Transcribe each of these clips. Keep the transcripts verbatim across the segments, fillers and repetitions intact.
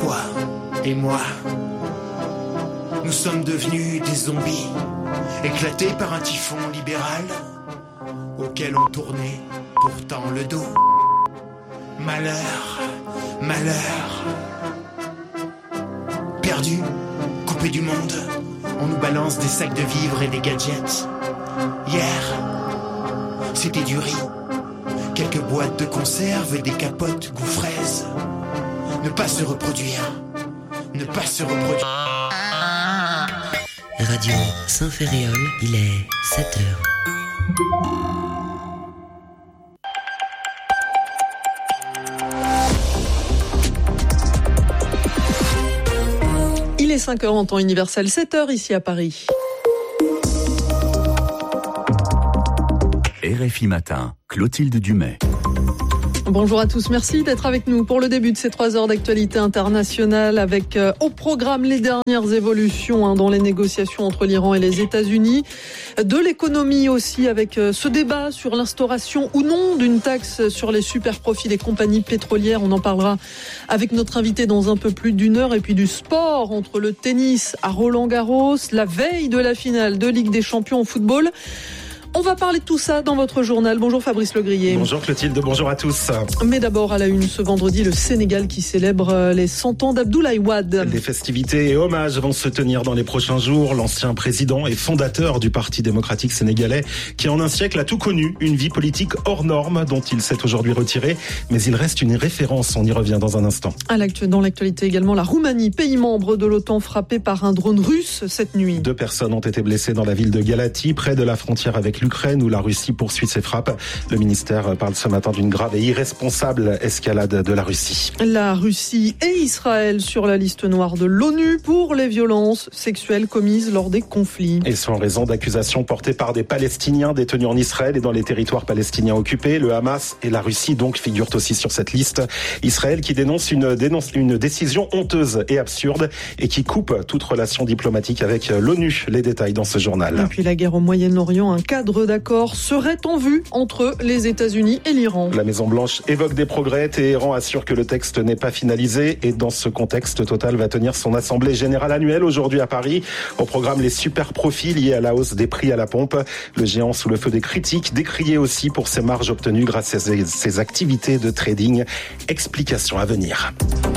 Toi et moi, nous sommes devenus des zombies, éclatés par un typhon libéral, auquel on tournait pourtant le dos. Malheur, malheur. Perdu, coupé du monde, on nous balance des sacs de vivres et des gadgets. Hier, c'était du riz, quelques boîtes de conserve et des capotes goût fraise. Ne pas se reproduire, ne pas se reproduire. Radio Saint-Ferréol, il est sept heures. Il est cinq heures en temps universel, sept heures ici à Paris. R F I Matin, Clotilde Dumais. Bonjour à tous, merci d'être avec nous pour le début de ces trois heures d'actualité internationale avec euh, au programme les dernières évolutions hein, dans les négociations entre l'Iran et les États-Unis. De l'économie aussi avec euh, ce débat sur l'instauration ou non d'une taxe sur les super profits des compagnies pétrolières. On en parlera avec notre invité dans un peu plus d'une heure. Et puis du sport entre le tennis à Roland-Garros, la veille de la finale de Ligue des Champions au football. On va parler de tout ça dans votre journal. Bonjour Fabrice Legrier. Bonjour Clotilde, bonjour à tous. Mais d'abord à la une ce vendredi, le Sénégal qui célèbre les cent ans d'Abdoulaye Wade. Des festivités et hommages vont se tenir dans les prochains jours. L'ancien président et fondateur du Parti démocratique sénégalais qui en un siècle a tout connu, une vie politique hors norme dont il s'est aujourd'hui retiré. Mais il reste une référence, on y revient dans un instant. Dans l'actualité également, la Roumanie, pays membre de l'OTAN frappé par un drone russe cette nuit. Deux personnes ont été blessées dans la ville de Galati, près de la frontière avec l'Ukraine où la Russie poursuit ses frappes. Le ministère parle ce matin d'une grave et irresponsable escalade de la Russie. La Russie et Israël sur la liste noire de l'ONU pour les violences sexuelles commises lors des conflits. Et ce en raison d'accusations portées par des Palestiniens détenus en Israël et dans les territoires palestiniens occupés. Le Hamas et la Russie donc figurent aussi sur cette liste. Israël qui dénonce une, dénonce une décision honteuse et absurde et qui coupe toute relation diplomatique avec l'ONU. Les détails dans ce journal. Et puis la guerre au Moyen-Orient, un cadre d'accord serait en vue entre les États-Unis et l'Iran. La Maison-Blanche évoque des progrès. Téhéran assure que le texte n'est pas finalisé. Et dans ce contexte, Total va tenir son assemblée générale annuelle aujourd'hui à Paris. Au programme, les super profits liés à la hausse des prix à la pompe. Le géant sous le feu des critiques, décrié aussi pour ses marges obtenues grâce à ses, ses activités de trading. Explication à venir.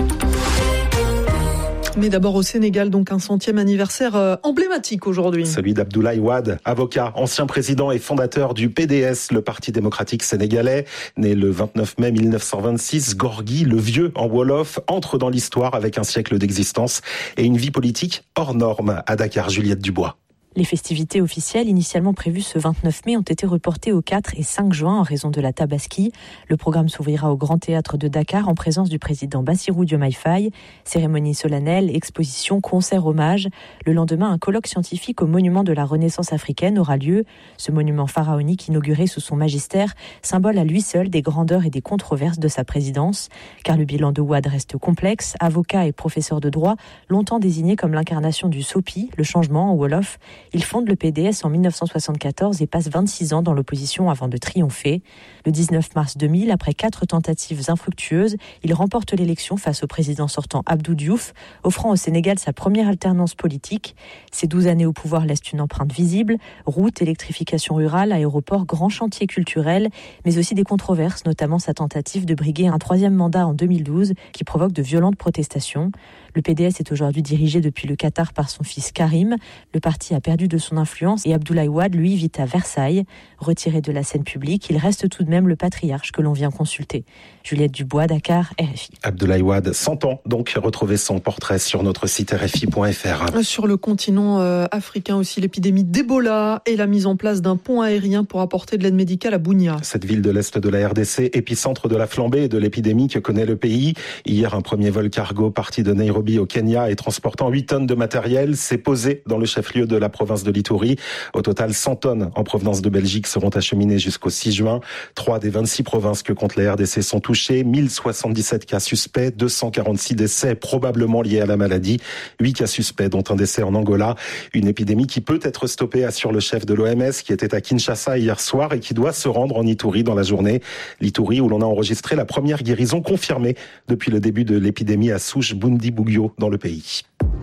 Mais d'abord au Sénégal, donc un centième anniversaire euh, emblématique aujourd'hui. Celui d'Abdoulaye Wade, avocat, ancien président et fondateur du P D S, le Parti démocratique sénégalais. Né le vingt-neuf mai mille neuf cent vingt-six, Gorgui, le vieux en Wolof, entre dans l'histoire avec un siècle d'existence et une vie politique hors norme. À Dakar, Juliette Dubois. Les festivités officielles initialement prévues ce vingt-neuf mai ont été reportées au quatre et cinq juin en raison de la Tabaski. Le programme s'ouvrira au Grand Théâtre de Dakar en présence du président Bassirou Diomaye Faye. Cérémonie solennelle, exposition, concert, hommage. Le lendemain, un colloque scientifique au monument de la Renaissance africaine aura lieu. Ce monument pharaonique inauguré sous son magistère, symbole à lui seul des grandeurs et des controverses de sa présidence. Car le bilan de Wade reste complexe. Avocat et professeur de droit, longtemps désigné comme l'incarnation du SOPI, le changement en Wolof. Il fonde le P D S en mille neuf cent soixante-quatorze et passe vingt-six ans dans l'opposition avant de triompher. Le dix-neuf mars deux mille, après quatre tentatives infructueuses, il remporte l'élection face au président sortant Abdou Diouf, offrant au Sénégal sa première alternance politique. Ces douze années au pouvoir laissent une empreinte visible. Routes, électrification rurale, aéroports, grands chantiers culturels, mais aussi des controverses, notamment sa tentative de briguer un troisième mandat en deux mille douze qui provoque de violentes protestations. Le P D S est aujourd'hui dirigé depuis le Qatar par son fils Karim. Le parti a perdu de son influence et Abdoulaye Wade, lui, vit à Versailles. Retiré de la scène publique, il reste tout de même le patriarche que l'on vient consulter. Juliette Dubois, Dakar, R F I. Abdoulaye Wade, cent ans, donc retrouvez son portrait sur notre site R F I point F R. Sur le continent euh, africain aussi, l'épidémie d'Ebola et la mise en place d'un pont aérien pour apporter de l'aide médicale à Bunia. Cette ville de l'Est de la R D C, épicentre de la flambée et de l'épidémie que connaît le pays. Hier, un premier vol cargo parti de Nairobi au Kenya et transportant huit tonnes de matériel s'est posé dans le chef-lieu de la province province de Litouri. Au total, cent tonnes en provenance de Belgique seront acheminées jusqu'au six juin. Trois des vingt-six provinces que compte la R D C sont touchées. mille soixante-dix-sept cas suspects, deux cent quarante-six décès probablement liés à la maladie. huit cas suspects, dont un décès en Angola. Une épidémie qui peut être stoppée, assure le chef de l'O M S qui était à Kinshasa hier soir et qui doit se rendre en Ituri dans la journée. L'Ituri où l'on a enregistré la première guérison confirmée depuis le début de l'épidémie à Souche Bundibugyo dans le pays.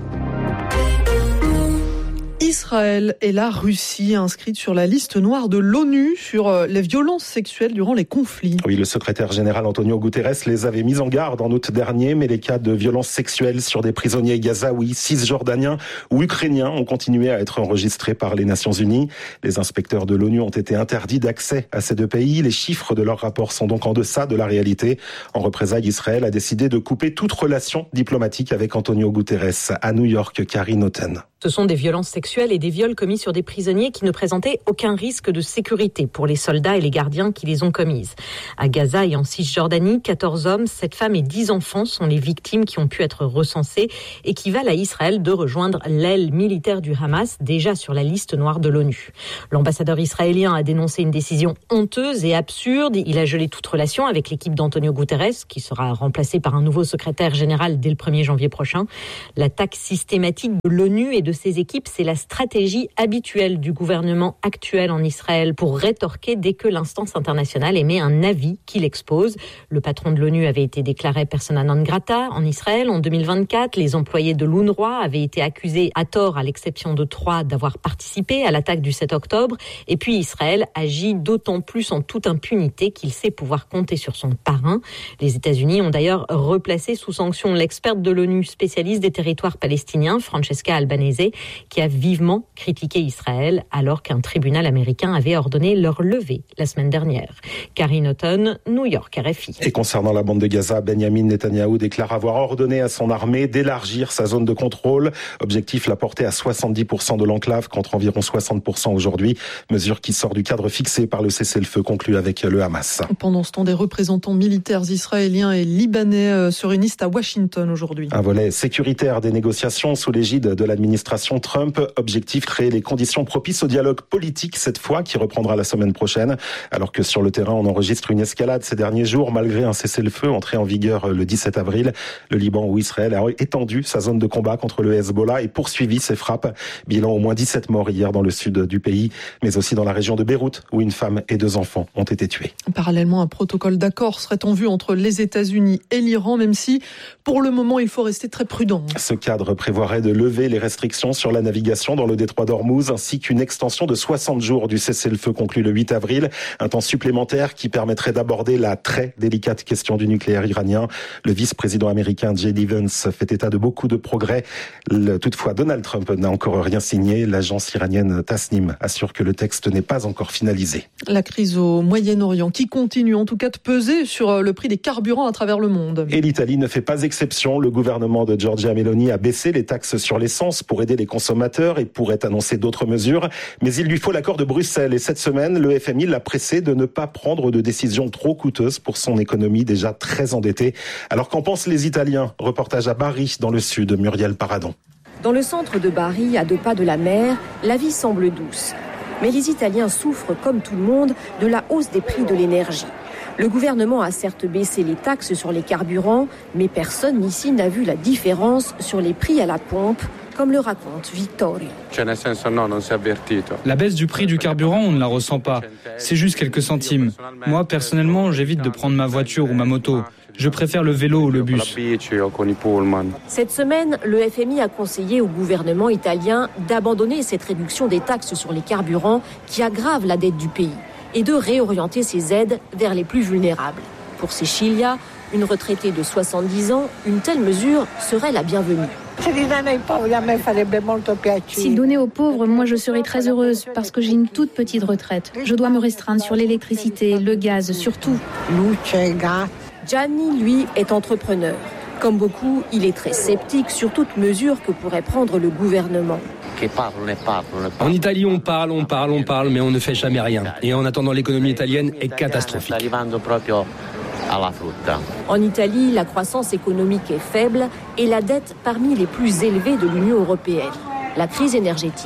Israël et la Russie inscrites sur la liste noire de l'ONU sur les violences sexuelles durant les conflits. Oui, le secrétaire général Antonio Guterres les avait mis en garde en août dernier, mais les cas de violences sexuelles sur des prisonniers gazaouis, cisjordaniens ou ukrainiens ont continué à être enregistrés par les Nations Unies. Les inspecteurs de l'ONU ont été interdits d'accès à ces deux pays. Les chiffres de leur rapport sont donc en deçà de la réalité. En représailles, Israël a décidé de couper toute relation diplomatique avec Antonio Guterres. À New York, Karine Otten. Ce sont des violences sexuelles et des viols commis sur des prisonniers qui ne présentaient aucun risque de sécurité pour les soldats et les gardiens qui les ont commises. À Gaza et en Cisjordanie, quatorze hommes, sept femmes et dix enfants sont les victimes qui ont pu être recensées et qui valent à Israël de rejoindre l'aile militaire du Hamas, déjà sur la liste noire de l'ONU. L'ambassadeur israélien a dénoncé une décision honteuse et absurde. Il a gelé toute relation avec l'équipe d'Antonio Guterres, qui sera remplacé par un nouveau secrétaire général dès le premier janvier prochain. L'attaque systématique de l'ONU et de ses équipes, c'est la stratégie habituelle du gouvernement actuel en Israël pour rétorquer dès que l'instance internationale émet un avis qui l'expose. Le patron de l'ONU avait été déclaré persona non grata en Israël en deux mille vingt-quatre. Les employés de l'UNRWA avaient été accusés à tort, à l'exception de trois, d'avoir participé à l'attaque du sept octobre. Et puis Israël agit d'autant plus en toute impunité qu'il sait pouvoir compter sur son parrain. Les États-Unis ont d'ailleurs replacé sous sanction l'experte de l'ONU spécialiste des territoires palestiniens, Francesca Albanese, qui a vivement critiqué Israël alors qu'un tribunal américain avait ordonné leur levée la semaine dernière. Karine Otten, New York, R F I. Et concernant la bande de Gaza, Benjamin Netanyahou déclare avoir ordonné à son armée d'élargir sa zone de contrôle. Objectif, la porter à soixante-dix pour cent de l'enclave contre environ soixante pour cent aujourd'hui. Mesure qui sort du cadre fixé par le cessez-le-feu conclu avec le Hamas. Pendant ce temps, des représentants militaires israéliens et libanais se réunissent à Washington aujourd'hui. Un volet sécuritaire des négociations sous l'égide de l'administration Trump. Objectif, créer les conditions propices au dialogue politique cette fois, qui reprendra la semaine prochaine. Alors que sur le terrain, on enregistre une escalade ces derniers jours, malgré un cessez-le-feu entré en vigueur le dix-sept avril. Le Liban ou Israël a étendu sa zone de combat contre le Hezbollah et poursuivi ses frappes. Bilan, au moins dix-sept morts hier dans le sud du pays, mais aussi dans la région de Beyrouth, où une femme et deux enfants ont été tués. Parallèlement, un protocole d'accord serait en vue entre les États-Unis et l'Iran, même si, pour le moment, il faut rester très prudent. Ce cadre prévoirait de lever les restrictions sur la navigation dans le détroit d'Ormuz, ainsi qu'une extension de soixante jours du cessez-le-feu conclu le huit avril. Un temps supplémentaire qui permettrait d'aborder la très délicate question du nucléaire iranien. Le vice-président américain J D Vance fait état de beaucoup de progrès. Le, toutefois, Donald Trump n'a encore rien signé. L'agence iranienne Tasnim assure que le texte n'est pas encore finalisé. La crise au Moyen-Orient qui continue en tout cas de peser sur le prix des carburants à travers le monde. Et l'Italie ne fait pas exception. Le gouvernement de Giorgia Meloni a baissé les taxes sur l'essence pour aider les consommateurs et pourrait annoncer d'autres mesures. Mais il lui faut l'accord de Bruxelles. Et cette semaine, le F M I l'a pressé de ne pas prendre de décisions trop coûteuses pour son économie déjà très endettée. Alors qu'en pensent les Italiens? Reportage à Bari, dans le sud, Muriel Paradon. Dans le centre de Bari, à deux pas de la mer, la vie semble douce. Mais les Italiens souffrent, comme tout le monde, de la hausse des prix de l'énergie. Le gouvernement a certes baissé les taxes sur les carburants, mais personne ici n'a vu la différence sur les prix à la pompe, comme le raconte Vittorio. La baisse du prix du carburant, on ne la ressent pas. C'est juste quelques centimes. Moi, personnellement, j'évite de prendre ma voiture ou ma moto. Je préfère le vélo ou le bus. Cette semaine, le F M I a conseillé au gouvernement italien d'abandonner cette réduction des taxes sur les carburants qui aggrave la dette du pays et de réorienter ses aides vers les plus vulnérables. Pour Cecilia, une retraitée de soixante-dix ans, une telle mesure serait la bienvenue. Si donné aux pauvres, moi je serais très heureuse parce que j'ai une toute petite retraite. Je dois me restreindre sur l'électricité, le gaz surtout. Gianni, lui, est entrepreneur. Comme beaucoup, il est très sceptique sur toute mesure que pourrait prendre le gouvernement. En Italie, on parle, on parle, on parle, mais on ne fait jamais rien. Et en attendant, l'économie italienne est catastrophique. En Italie, la croissance économique est faible et la dette parmi les plus élevées de l'Union européenne. La crise énergétique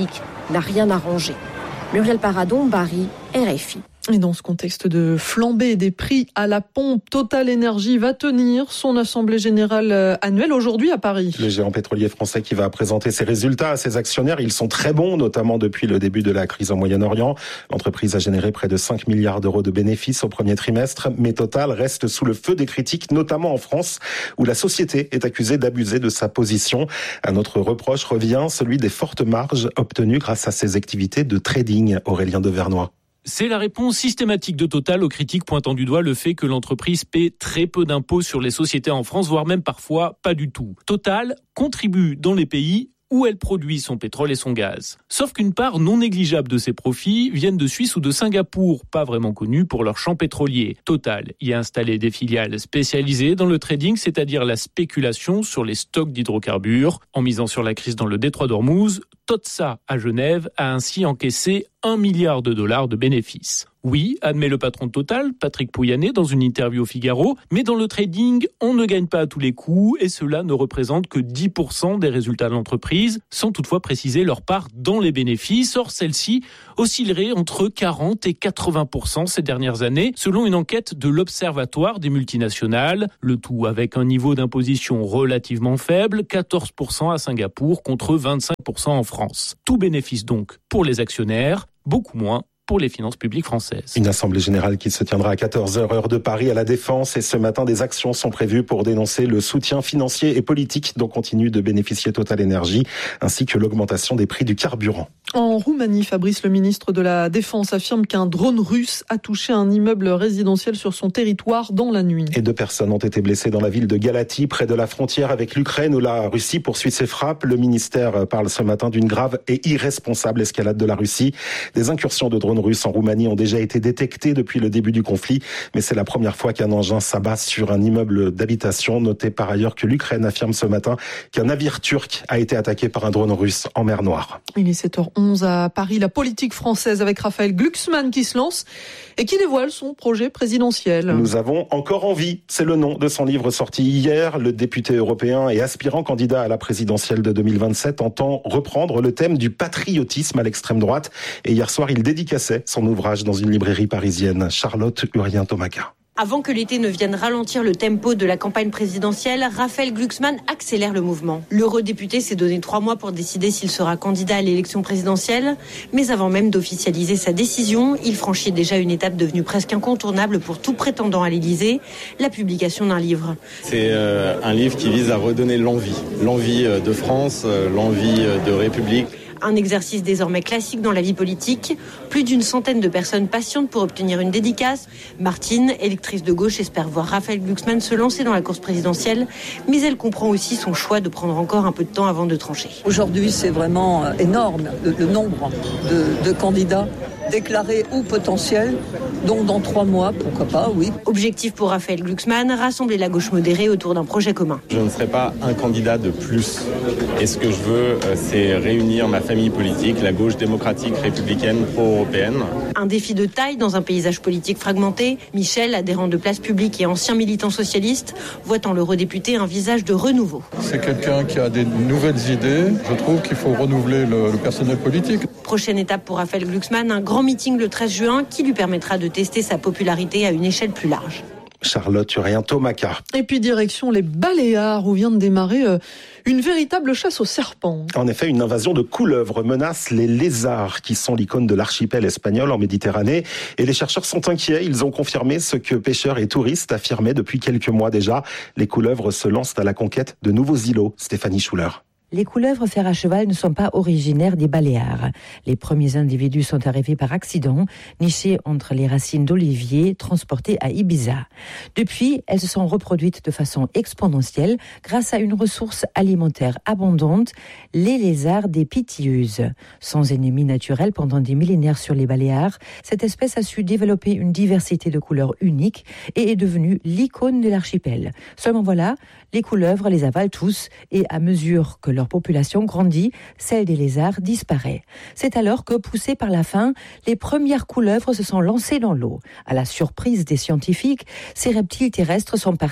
n'a rien arrangé. Muriel Paradon, Bari, R F I. Et dans ce contexte de flambée des prix à la pompe, Total Energy va tenir son assemblée générale annuelle aujourd'hui à Paris. Le géant pétrolier français qui va présenter ses résultats à ses actionnaires, ils sont très bons, notamment depuis le début de la crise au Moyen-Orient. L'entreprise a généré près de cinq milliards d'euros de bénéfices au premier trimestre, mais Total reste sous le feu des critiques, notamment en France, où la société est accusée d'abuser de sa position. Un autre reproche revient, celui des fortes marges obtenues grâce à ses activités de trading. Aurélien Devernois. C'est la réponse systématique de Total aux critiques pointant du doigt le fait que l'entreprise paie très peu d'impôts sur les sociétés en France, voire même parfois pas du tout. Total contribue dans les pays où elle produit son pétrole et son gaz. Sauf qu'une part non négligeable de ses profits viennent de Suisse ou de Singapour, pas vraiment connus pour leurs champs pétroliers. Total y a installé des filiales spécialisées dans le trading, c'est-à-dire la spéculation sur les stocks d'hydrocarbures. En misant sur la crise dans le détroit d'Ormuz, Totsa à Genève a ainsi encaissé un milliard de dollars de bénéfices. Oui, admet le patron de Total, Patrick Pouyanné, dans une interview au Figaro, mais dans le trading, on ne gagne pas à tous les coups et cela ne représente que dix pour cent des résultats de l'entreprise, sans toutefois préciser leur part dans les bénéfices. Or, celle-ci oscillerait entre quarante et quatre-vingts pour cent ces dernières années, selon une enquête de l'Observatoire des multinationales. Le tout avec un niveau d'imposition relativement faible, quatorze pour cent à Singapour contre vingt-cinq pour cent en France. Tout bénéfice donc pour les actionnaires, beaucoup moins pour les finances publiques françaises. Une assemblée générale qui se tiendra à quatorze heures heure de Paris à la Défense, et ce matin des actions sont prévues pour dénoncer le soutien financier et politique dont continue de bénéficier Total Energy, ainsi que l'augmentation des prix du carburant. En Roumanie, Fabrice, le ministre de la Défense, affirme qu'un drone russe a touché un immeuble résidentiel sur son territoire dans la nuit. Et deux personnes ont été blessées dans la ville de Galati, près de la frontière avec l'Ukraine, où la Russie poursuit ses frappes. Le ministère parle ce matin d'une grave et irresponsable escalade de la Russie. Des incursions de drones russes en Roumanie ont déjà été détectées depuis le début du conflit, mais c'est la première fois qu'un engin s'abat sur un immeuble d'habitation. Notez par ailleurs que l'Ukraine affirme ce matin qu'un navire turc a été attaqué par un drone russe en mer Noire. Il est sept heures onze à Paris, la politique française avec Raphaël Glucksmann qui se lance et qui dévoile son projet présidentiel. Nous avons encore envie, c'est le nom de son livre sorti hier. Le député européen et aspirant candidat à la présidentielle de deux mille vingt-sept entend reprendre le thème du patriotisme à l'extrême droite. Et hier soir, il dédicaçait son ouvrage dans une librairie parisienne. Charlotte Urien-Tomaca. Avant que l'été ne vienne ralentir le tempo de la campagne présidentielle, Raphaël Glucksmann accélère le mouvement. L'eurodéputé s'est donné trois mois pour décider s'il sera candidat à l'élection présidentielle. Mais avant même d'officialiser sa décision, il franchit déjà une étape devenue presque incontournable pour tout prétendant à l'Élysée, la publication d'un livre. C'est euh, un livre qui vise à redonner l'envie. L'envie de France, euh, l'envie de République. Un exercice désormais classique dans la vie politique. Plus d'une centaine de personnes patientent pour obtenir une dédicace. Martine, électrice de gauche, espère voir Raphaël Glucksmann se lancer dans la course présidentielle. Mais elle comprend aussi son choix de prendre encore un peu de temps avant de trancher. Aujourd'hui, c'est vraiment énorme, le, le nombre de, de candidats déclarés ou potentiels. Donc dans trois mois, pourquoi pas, oui. Objectif pour Raphaël Glucksmann, rassembler la gauche modérée autour d'un projet commun. Je ne serai pas un candidat de plus. Et ce que je veux, c'est réunir ma famille politique, la gauche démocratique, républicaine, pro-européenne. Un défi de taille dans un paysage politique fragmenté. Michel, adhérent de Place Publique et ancien militant socialiste, voit en l'eurodéputé un visage de renouveau. C'est quelqu'un qui a des nouvelles idées. Je trouve qu'il faut renouveler le, le personnel politique. Prochaine étape pour Raphaël Glucksmann, un grand meeting le treize juin qui lui permettra de tester sa popularité à une échelle plus large. Charlotte Urien-Tomaca. Et puis direction les Baléares où vient de démarrer euh, une véritable chasse aux serpents. En effet, une invasion de couleuvres menace les lézards qui sont l'icône de l'archipel espagnol en Méditerranée. Et les chercheurs sont inquiets. Ils ont confirmé ce que pêcheurs et touristes affirmaient depuis quelques mois déjà. Les couleuvres se lancent à la conquête de nouveaux îlots. Stéphanie Schuller. Les couleuvres fer à cheval ne sont pas originaires des Baléares. Les premiers individus sont arrivés par accident, nichés entre les racines d'oliviers, transportés à Ibiza. Depuis, elles se sont reproduites de façon exponentielle grâce à une ressource alimentaire abondante, les lézards des pitilleuses. Sans ennemis naturels pendant des millénaires sur les Baléares, cette espèce a su développer une diversité de couleurs uniques et est devenue l'icône de l'archipel. Seulement voilà, les couleuvres les avalent tous et à mesure que leur population grandit, celle des lézards disparaît. C'est alors que, poussées par la faim, les premières couleuvres se sont lancées dans l'eau. À la surprise des scientifiques, ces reptiles terrestres sont partis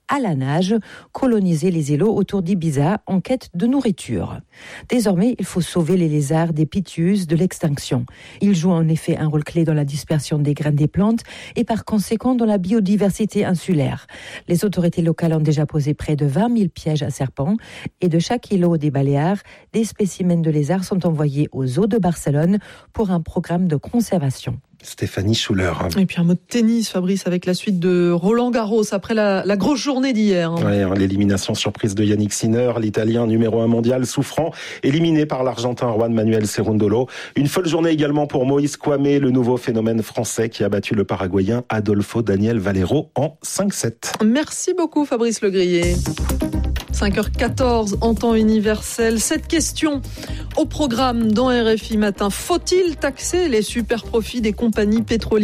à la nage, coloniser les îlots autour d'Ibiza en quête de nourriture. Désormais, il faut sauver les lézards des Pithius de l'extinction. Ils jouent en effet un rôle clé dans la dispersion des graines des plantes et par conséquent dans la biodiversité insulaire. Les autorités locales ont déjà posé près de vingt mille pièges à serpents et de chaque îlot des Baléares, des spécimens de lézards sont envoyés aux zoos de Barcelone pour un programme de conservation. Stéphanie Schuller. Et puis un mot de tennis, Fabrice, avec la suite de Roland Garros après la, la grosse journée d'hier. Ouais, l'élimination surprise de Yannick Sinner, l'Italien numéro un mondial souffrant, éliminé par l'Argentin Juan Manuel Cerundolo. Une folle journée également pour Moïse Kouamé, le nouveau phénomène français qui a battu le Paraguayen Adolfo Daniel Valero en cinq sept. Merci beaucoup Fabrice Legrier. cinq heures quatorze en temps universel. Cette question au programme dans R F I Matin. Faut-il taxer les super profits des compagnies pétrolières ?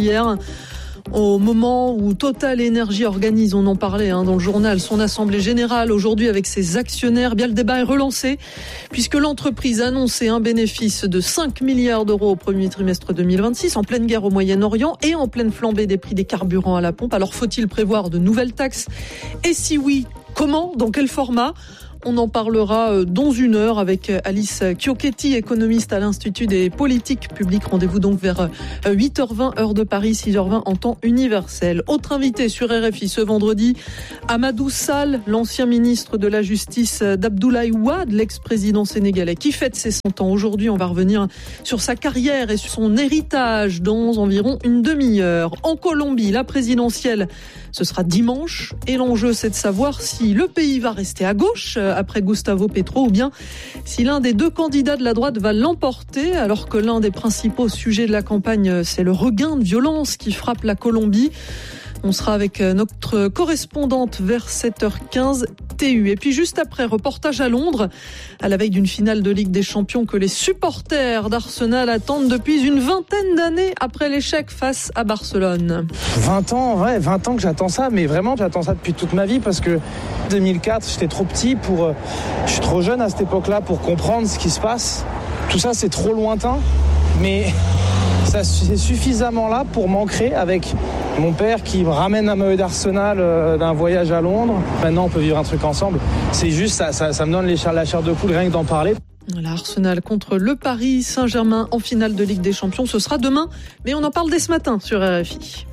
Au moment où Total Énergie organise, on en parlait hein, dans le journal, son assemblée générale aujourd'hui avec ses actionnaires, bien le débat est relancé puisque l'entreprise a annoncé un bénéfice de cinq milliards d'euros au premier trimestre deux mille vingt-six, en pleine guerre au Moyen-Orient et en pleine flambée des prix des carburants à la pompe. Alors faut-il prévoir de nouvelles taxes ? Et si oui, comment ? Dans quel format ? On en parlera dans une heure avec Alice Chiocchetti, économiste à l'Institut des politiques publiques. Rendez-vous donc vers huit heures vingt, heure de Paris, six heures vingt en temps universel. Autre invité sur R F I ce vendredi, Amadou Sall, l'ancien ministre de la Justice d'Abdoulaye Wade, l'ex-président sénégalais, qui fête ses cent ans. Aujourd'hui, on va revenir sur sa carrière et sur son héritage dans environ une demi-heure. En Colombie, la présidentielle, ce sera dimanche. Et l'enjeu, c'est de savoir si le pays va rester à gauche après Gustavo Petro ou bien si l'un des deux candidats de la droite va l'emporter alors que l'un des principaux sujets de la campagne, c'est le regain de violence qui frappe la Colombie. On sera avec notre correspondante vers sept heures quinze T U. Et puis juste après, reportage à Londres, à la veille d'une finale de Ligue des Champions que les supporters d'Arsenal attendent depuis une vingtaine d'années après l'échec face à Barcelone. vingt ans, ouais, vingt ans que j'attends ça, mais vraiment j'attends ça depuis toute ma vie parce que deux mille quatre, j'étais trop petit pour, je suis trop jeune à cette époque-là pour comprendre ce qui se passe. Tout ça, c'est trop lointain, mais ça, c'est suffisamment là pour m'ancrer avec mon père qui me ramène un maillot d'Arsenal euh, d'un voyage à Londres. Maintenant, on peut vivre un truc ensemble. C'est juste, ça, ça, ça me donne les chairs, la chair de poule rien que d'en parler. Voilà, Arsenal contre le Paris Saint-Germain en finale de Ligue des Champions. Ce sera demain, mais on en parle dès ce matin sur R F I.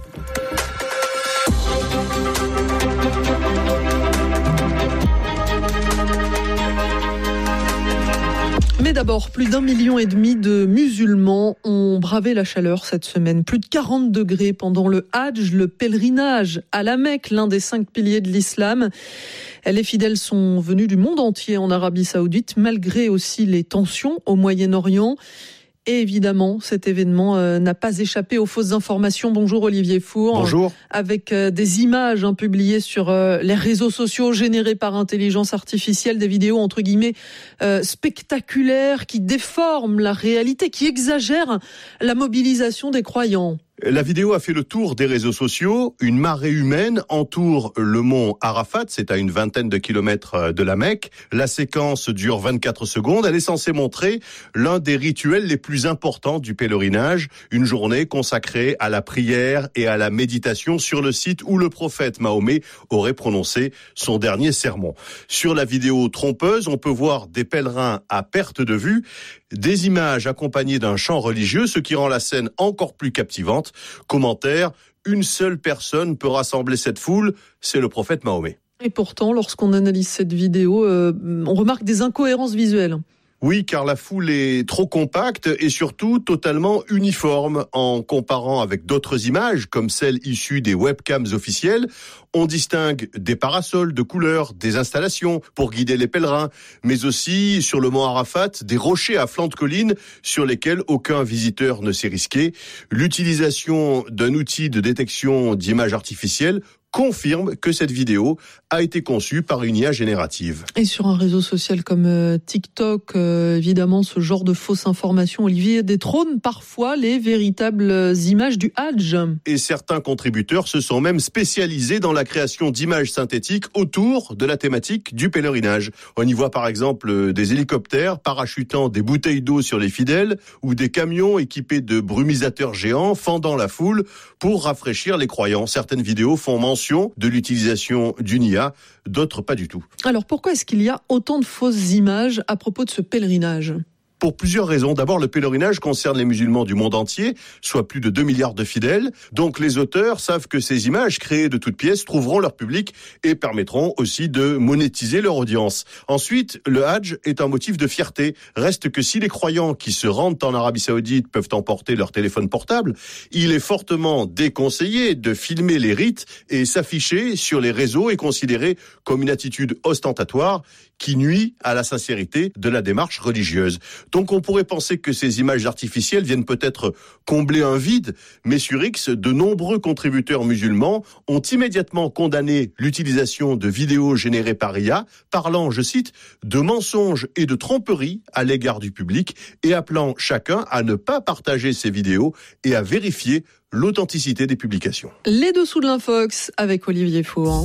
Mais d'abord, plus d'un million et demi de musulmans ont bravé la chaleur cette semaine. Plus de quarante degrés pendant le Hadj, le pèlerinage à la Mecque, l'un des cinq piliers de l'islam. Les fidèles sont venus du monde entier en Arabie Saoudite, malgré aussi les tensions au Moyen-Orient. Et évidemment, cet événement euh, n'a pas échappé aux fausses informations. Bonjour Olivier Four. Bonjour. Avec euh, des images hein, publiées sur euh, les réseaux sociaux générées par intelligence artificielle, des vidéos entre guillemets euh, spectaculaires qui déforment la réalité, qui exagèrent la mobilisation des croyants. La vidéo a fait le tour des réseaux sociaux. Une marée humaine entoure le mont Arafat, c'est à une vingtaine de kilomètres de la Mecque. La séquence dure vingt-quatre secondes. Elle est censée montrer l'un des rituels les plus importants du pèlerinage, une journée consacrée à la prière et à la méditation sur le site où le prophète Mahomet aurait prononcé son dernier sermon. Sur la vidéo trompeuse, on peut voir des pèlerins à perte de vue, des images accompagnées d'un chant religieux, ce qui rend la scène encore plus captivante. Commentaire, une seule personne peut rassembler cette foule, c'est le prophète Mahomet. Et pourtant, lorsqu'on analyse cette vidéo, euh, on remarque des incohérences visuelles. Oui, car la foule est trop compacte et surtout totalement uniforme. En comparant avec d'autres images, comme celles issues des webcams officielles, on distingue des parasols de couleurs, des installations pour guider les pèlerins, mais aussi sur le mont Arafat, des rochers à flanc de colline sur lesquels aucun visiteur ne s'est risqué. L'utilisation d'un outil de détection d'images artificielles confirme que cette vidéo a été conçue par une I A générative. Et sur un réseau social comme euh, TikTok, euh, évidemment, ce genre de fausses informations, Olivier, détrône parfois les véritables images du Hadj. Et certains contributeurs se sont même spécialisés dans la création d'images synthétiques autour de la thématique du pèlerinage. On y voit par exemple des hélicoptères parachutant des bouteilles d'eau sur les fidèles ou des camions équipés de brumisateurs géants fendant la foule pour rafraîchir les croyants. Certaines vidéos font mention compréhension de l'utilisation d'une I A, d'autres pas du tout. Alors pourquoi est-ce qu'il y a autant de fausses images à propos de ce pèlerinage ? Pour plusieurs raisons. D'abord, le pèlerinage concerne les musulmans du monde entier, soit plus de deux milliards de fidèles. Donc les auteurs savent que ces images créées de toutes pièces trouveront leur public et permettront aussi de monétiser leur audience. Ensuite, le Hajj est un motif de fierté. Reste que si les croyants qui se rendent en Arabie Saoudite peuvent emporter leur téléphone portable, il est fortement déconseillé de filmer les rites et s'afficher sur les réseaux est considéré comme une attitude ostentatoire qui nuit à la sincérité de la démarche religieuse. Donc on pourrait penser que ces images artificielles viennent peut-être combler un vide, mais sur X, de nombreux contributeurs musulmans ont immédiatement condamné l'utilisation de vidéos générées par I A, parlant, je cite, de mensonges et de tromperies à l'égard du public et appelant chacun à ne pas partager ces vidéos et à vérifier l'authenticité des publications. Les dessous de l'Infox avec Olivier Faure.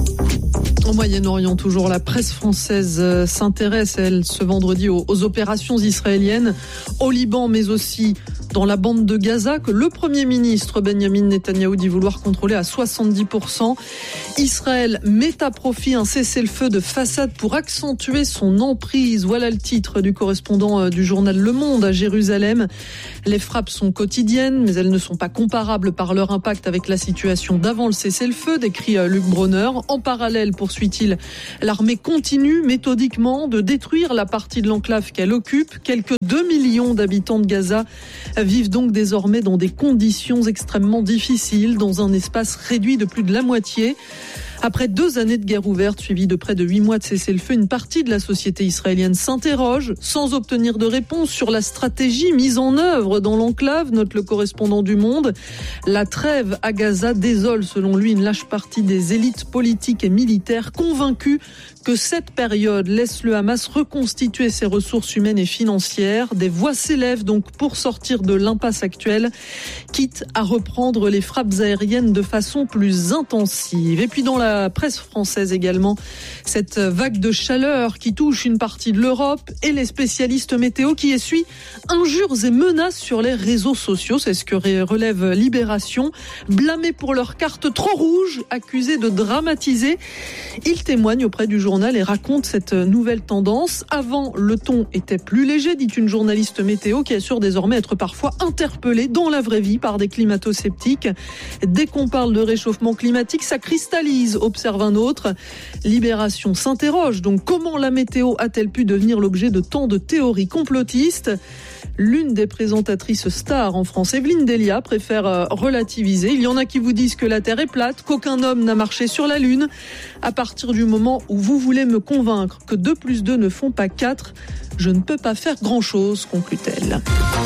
Au Moyen-Orient, toujours, la presse française s'intéresse, elle, ce vendredi, aux, aux opérations israéliennes au Liban, mais aussi dans la bande de Gaza, que le Premier ministre Benjamin Netanyahou dit vouloir contrôler à soixante-dix pour cent. Israël met à profit un cessez-le-feu de façade pour accentuer son emprise. Voilà le titre du correspondant du journal Le Monde à Jérusalem. Les frappes sont quotidiennes, mais elles ne sont pas comparables par leur impact avec la situation d'avant le cessez-le-feu, décrit Luc Bronner. En parallèle, poursuit-il, l'armée continue méthodiquement de détruire la partie de l'enclave qu'elle occupe. Quelques deux millions d'habitants de Gaza vivent donc désormais dans des conditions extrêmement difficiles, dans un espace réduit de plus de la moitié. Après deux années de guerre ouverte, suivies de près de huit mois de cessez-le-feu, une partie de la société israélienne s'interroge, sans obtenir de réponse, sur la stratégie mise en œuvre dans l'enclave, note le correspondant du Monde. La trêve à Gaza désole, selon lui, une large partie des élites politiques et militaires convaincues que cette période laisse le Hamas reconstituer ses ressources humaines et financières. Des voix s'élèvent donc pour sortir de l'impasse actuelle, quitte à reprendre les frappes aériennes de façon plus intensive. Et puis dans la presse française également, cette vague de chaleur qui touche une partie de l'Europe et les spécialistes météo qui essuient injures et menaces sur les réseaux sociaux. C'est ce que relève Libération. Blâmés pour leur carte trop rouge, accusés de dramatiser, ils témoignent auprès du journal et raconte cette nouvelle tendance. Avant, le ton était plus léger, dit une journaliste météo qui assure désormais être parfois interpellée dans la vraie vie par des climato-sceptiques. Dès qu'on parle de réchauffement climatique, ça cristallise, observe un autre. Libération s'interroge donc, comment la météo a-t-elle pu devenir l'objet de tant de théories complotistes ? L'une des présentatrices stars en France, Evelyne Delia, préfère relativiser. Il y en a qui vous disent que la Terre est plate, qu'aucun homme n'a marché sur la Lune. À partir du moment où vous voulez me convaincre que deux plus deux ne font pas quatre, je ne peux pas faire grand-chose, conclut-elle.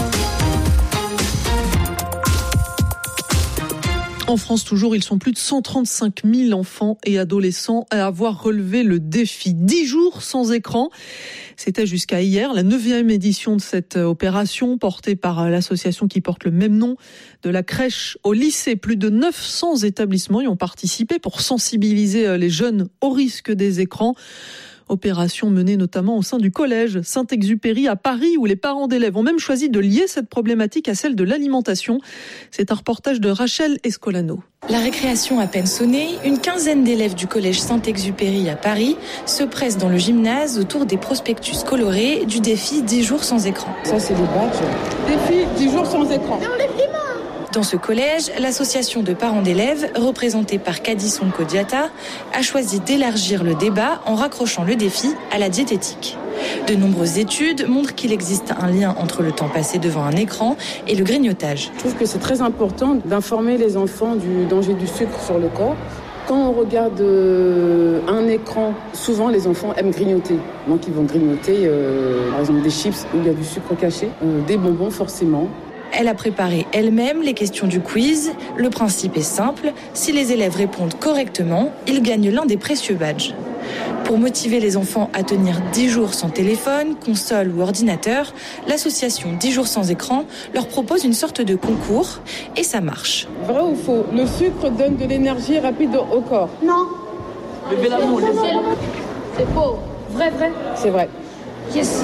En France, toujours, ils sont plus de cent trente-cinq mille enfants et adolescents à avoir relevé le défi. dix jours sans écran. C'était jusqu'à hier la neuvième édition de cette opération portée par l'association qui porte le même nom, de la crèche au lycée. Plus de neuf cents établissements y ont participé pour sensibiliser les jeunes au risque des écrans. Opération menée notamment au sein du collège Saint-Exupéry à Paris, où les parents d'élèves ont même choisi de lier cette problématique à celle de l'alimentation. C'est un reportage de Rachel Escolano. La récréation à peine sonnée, une quinzaine d'élèves du collège Saint-Exupéry à Paris se pressent dans le gymnase autour des prospectus colorés du défi dix jours sans écran. Ça, c'est des badges. Défi dix jours sans écran. Dans ce collège, l'association de parents d'élèves, représentée par Kadison Kodiata, a choisi d'élargir le débat en raccrochant le défi à la diététique. De nombreuses études montrent qu'il existe un lien entre le temps passé devant un écran et le grignotage. Je trouve que c'est très important d'informer les enfants du danger du sucre sur le corps. Quand on regarde un écran, souvent les enfants aiment grignoter. Donc ils vont grignoter, euh, par exemple, des chips où il y a du sucre caché, euh, des bonbons forcément. Elle a préparé elle-même les questions du quiz. Le principe est simple, si les élèves répondent correctement, ils gagnent l'un des précieux badges. Pour motiver les enfants à tenir dix jours sans téléphone, console ou ordinateur, l'association dix jours sans écran leur propose une sorte de concours et ça marche. Vrai ou faux ? Le sucre donne de l'énergie rapide au corps ? Non. Levez la main. C'est faux. Vrai, vrai ? C'est vrai. Yes.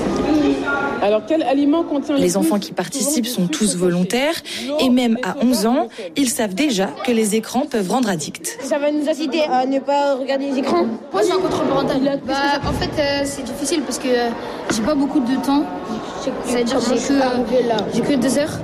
Alors, quel aliment contient Les enfants qui participent sont tous volontaires et même à onze ans, ils savent déjà que les écrans peuvent rendre addicts. Ça va nous inciter à ne pas regarder les écrans. Moi, j'ai un contrôle parental. Bah, en fait, euh, c'est difficile parce que euh, j'ai pas beaucoup de temps. C'est-à-dire que j'ai que, euh, j'ai que deux heures.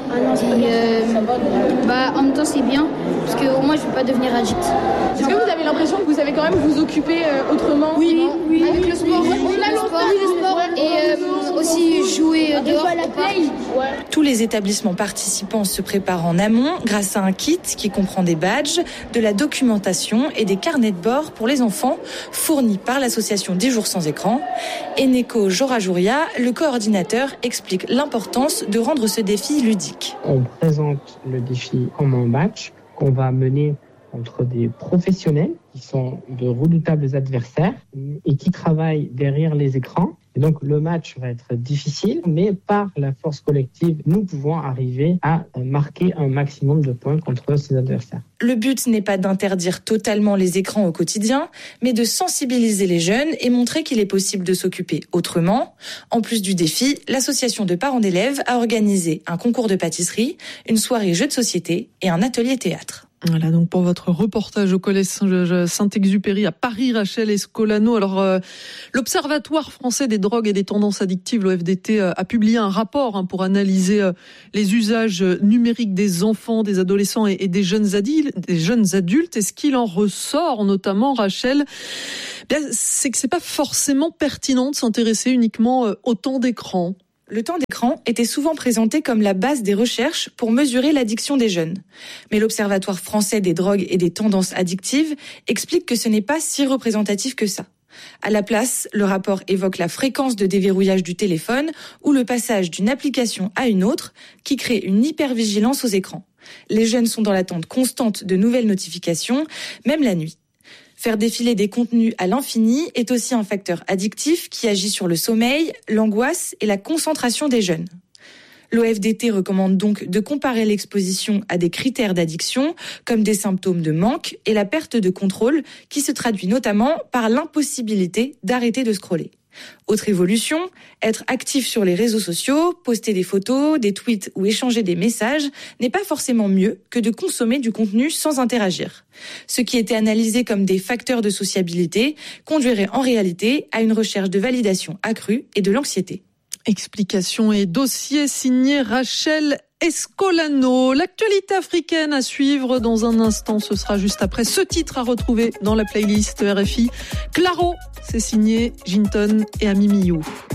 Et euh, bah, en même temps, c'est bien parce qu'au moins, je ne vais pas devenir addict. Est-ce que vous avez l'impression que vous savez quand même vous occuper euh, autrement? Oui, oui, avec le sport. On a le sport, le sport et euh, aussi jouer dehors. La play. Tous les établissements participants se préparent en amont grâce à un kit qui comprend des badges, de la documentation et des carnets de bord pour les enfants fournis par l'association dix jours sans écran. Eneko Jorajouria, le coordinateur, explique l'importance de rendre ce défi ludique. On présente le défi comme un match qu'on va mener entre des professionnels qui sont de redoutables adversaires et qui travaillent derrière les écrans. Et donc le match va être difficile, mais par la force collective, nous pouvons arriver à marquer un maximum de points contre ces adversaires. Le but n'est pas d'interdire totalement les écrans au quotidien, mais de sensibiliser les jeunes et montrer qu'il est possible de s'occuper autrement. En plus du défi, l'association de parents d'élèves a organisé un concours de pâtisserie, une soirée jeux de société et un atelier théâtre. Voilà donc pour votre reportage au collège Saint-Exupéry à Paris, Rachel Escolano. Alors euh, l'Observatoire français des drogues et des tendances addictives, l'O F D T, euh, a publié un rapport hein, pour analyser euh, les usages numériques des enfants, des adolescents et, et des jeunes adultes, des jeunes adultes. Et ce qu'il en ressort, notamment, Rachel, bien, c'est que c'est pas forcément pertinent de s'intéresser uniquement euh, au temps d'écran. Le temps d'écran était souvent présenté comme la base des recherches pour mesurer l'addiction des jeunes. Mais l'Observatoire français des drogues et des tendances addictives explique que ce n'est pas si représentatif que ça. À la place, le rapport évoque la fréquence de déverrouillage du téléphone ou le passage d'une application à une autre qui crée une hypervigilance aux écrans. Les jeunes sont dans l'attente constante de nouvelles notifications, même la nuit. Faire défiler des contenus à l'infini est aussi un facteur addictif qui agit sur le sommeil, l'angoisse et la concentration des jeunes. L'O F D T recommande donc de comparer l'exposition à des critères d'addiction, comme des symptômes de manque et la perte de contrôle, qui se traduit notamment par l'impossibilité d'arrêter de scroller. Autre évolution, être actif sur les réseaux sociaux, poster des photos, des tweets ou échanger des messages n'est pas forcément mieux que de consommer du contenu sans interagir. Ce qui était analysé comme des facteurs de sociabilité conduirait en réalité à une recherche de validation accrue et de l'anxiété. Explication et dossier signé Rachel Escolano. L'actualité africaine à suivre dans un instant. Ce sera juste après ce titre à retrouver dans la playlist R F I. Claro, c'est signé Jinton et Amimiou.